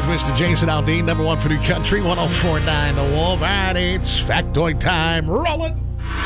Mr. Jason Aldean, number one for New Country, 104.9 The Wolf. And it's Factoid time. Roll it.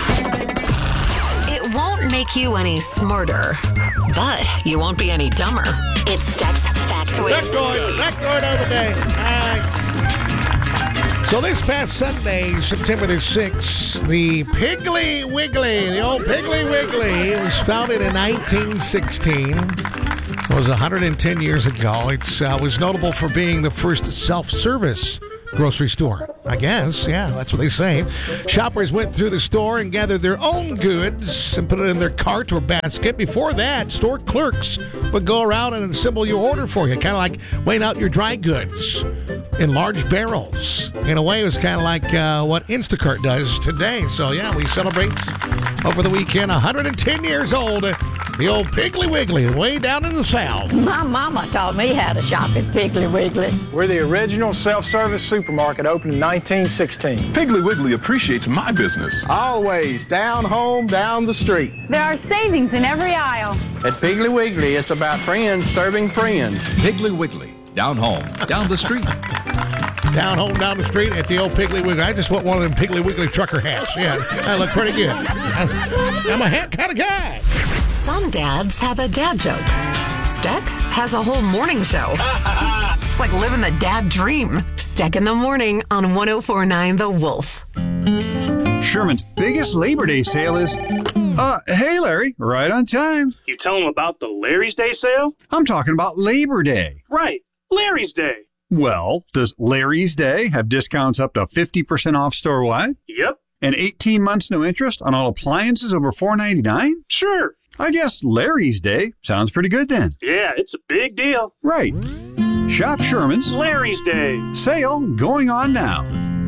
It won't make you any smarter, but you won't be any dumber. It's Stuck's Factoid. Factoid of the day. Thanks. So this past Sunday, September the 6th, the Piggly Wiggly, the old Piggly Wiggly, was founded in 1916. It was 110 years ago. It was notable for being the first self-service grocery store, I guess. Yeah, that's what they say. Shoppers went through the store and gathered their own goods and put it in their cart or basket. Before that, store clerks would go around and assemble your order for you, kind of like weighing out your dry goods in large barrels. In a way, it was kind of like what Instacart does today. So, yeah, we celebrate over the weekend 110 years old. The old Piggly Wiggly, way down in the South. My mama taught me how to shop at Piggly Wiggly. We're the original self-service supermarket, opened in 1916. Piggly Wiggly appreciates my business. Always down home, down the street. There are savings in every aisle. At Piggly Wiggly, it's about friends serving friends. Piggly Wiggly, down home, down the street. Down home, down the street at the old Piggly Wiggly. I just want one of them Piggly Wiggly trucker hats. Yeah, I look pretty good. I'm a hat kind of guy. Some dads have a dad joke. Steck has a whole morning show. It's like living the dad dream. Steck in the morning on 104.9 The Wolf. Sherman's biggest Labor Day sale is... hey, Larry, right on time. You tell them about the Larry's Day sale? I'm talking about Labor Day. Right, Larry's Day. Well, does Larry's Day have discounts up to 50% off store-wide? Yep. And 18 months no interest on all appliances over $4.99? Sure. I guess Larry's Day sounds pretty good then. Yeah, it's a big deal. Right. Shop Sherman's Larry's Day. Sale going on now.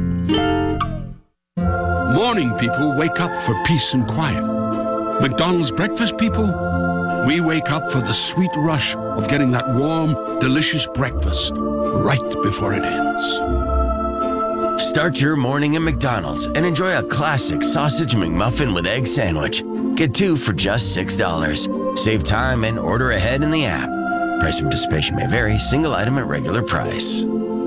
Morning people wake up for peace and quiet. McDonald's breakfast people, we wake up for the sweet rush of getting that warm, delicious breakfast right before it ends. Start your morning at McDonald's and enjoy a classic sausage McMuffin with egg sandwich. Get 2 for just $6. Save time and order ahead in the app. Price of participation may vary. Single item at regular price.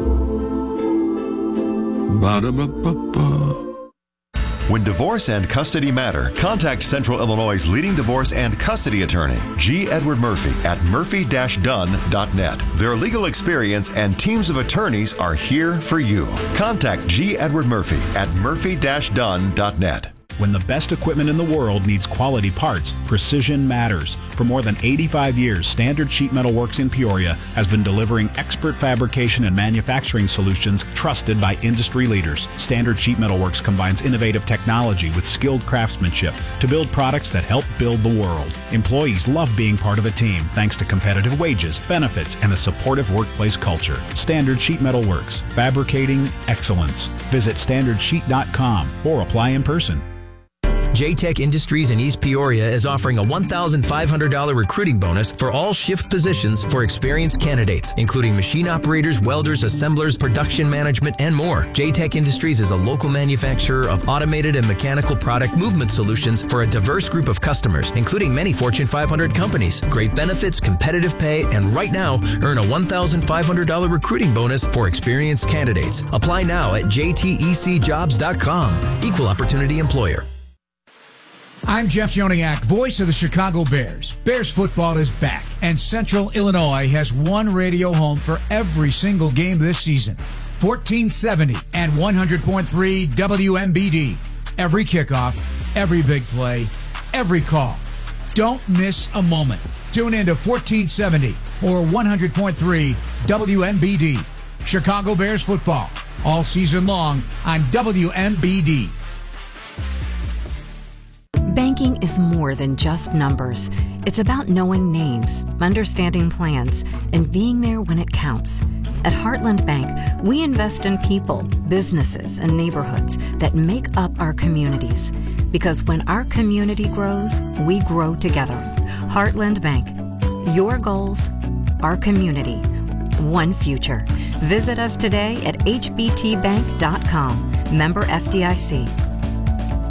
Ba-da-ba-ba-ba. When divorce and custody matter, contact Central Illinois' leading divorce and custody attorney, G. Edward Murphy, at murphy-dunn.net. Their legal experience and teams of attorneys are here for you. Contact G. Edward Murphy at murphy-dunn.net. When the best equipment in the world needs quality parts, precision matters. For more than 85 years, Standard Sheet Metal Works in Peoria has been delivering expert fabrication and manufacturing solutions trusted by industry leaders. Standard Sheet Metal Works combines innovative technology with skilled craftsmanship to build products that help build the world. Employees love being part of a team thanks to competitive wages, benefits, and a supportive workplace culture. Standard Sheet Metal Works, fabricating excellence. Visit standardsheet.com or apply in person. J-Tech Industries in East Peoria is offering a $1,500 recruiting bonus for all shift positions for experienced candidates, including machine operators, welders, assemblers, production management, and more. J-Tech Industries is a local manufacturer of automated and mechanical product movement solutions for a diverse group of customers, including many Fortune 500 companies. Great benefits, competitive pay, and right now, earn a $1,500 recruiting bonus for experienced candidates. Apply now at jtecjobs.com. Equal opportunity employer. I'm Jeff Joniak, voice of the Chicago Bears. Bears football is back, and Central Illinois has one radio home for every single game this season. 1470 and 100.3 WMBD. Every kickoff, every big play, every call. Don't miss a moment. Tune in to 1470 or 100.3 WMBD. Chicago Bears football, all season long on WMBD. Banking is more than just numbers. It's about knowing names, understanding plans, and being there when it counts. At Heartland Bank, we invest in people, businesses, and neighborhoods that make up our communities. Because when our community grows, we grow together. Heartland Bank. Your goals, our community, one future. Visit us today at hbtbank.com. Member FDIC.